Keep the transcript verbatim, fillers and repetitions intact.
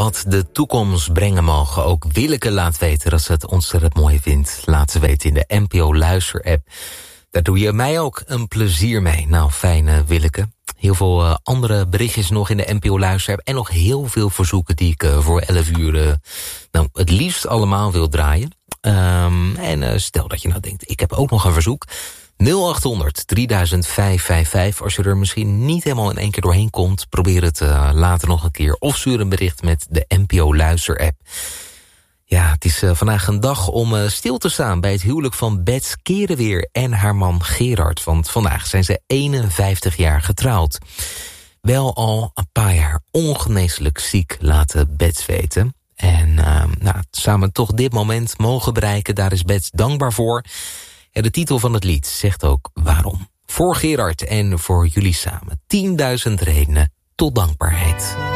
wat de toekomst brengen mogen. Ook Willeke laat weten dat ze het ontzettend mooi vindt. Laat ze weten in de N P O Luister-app. Daar doe je mij ook een plezier mee. Nou, fijn uh, Willeke. Heel veel uh, andere berichtjes nog in de N P O Luister-app. En nog heel veel verzoeken die ik uh, voor elf uur uh, nou, het liefst allemaal wil draaien. Um, en uh, stel dat je nou denkt, ik heb ook nog een verzoek. nul acht honderd drieduizend vijfhonderdvijfenvijftig. Als je er misschien niet helemaal in één keer doorheen komt, probeer het uh, later nog een keer. Of stuur een bericht met de N P O Luister-app. Ja, het is uh, vandaag een dag om uh, stil te staan bij het huwelijk van Bets Kerenweer en haar man Gerard. Want vandaag zijn ze eenenvijftig jaar getrouwd. Wel al een paar jaar ongeneeslijk ziek, laten Bets weten. En uh, nou, samen toch dit moment mogen bereiken, daar is Bets dankbaar voor. En de titel van het lied zegt ook waarom. Voor Gerard en voor jullie samen. tienduizend redenen tot dankbaarheid.